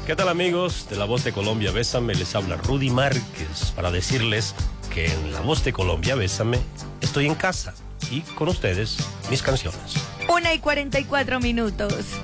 ¿Qué tal, amigos de La Voz de Colombia? Bésame, les habla Rudy Márquez para decirles que en La Voz de Colombia, Bésame, estoy en casa y con ustedes mis canciones. 1:44 minutos.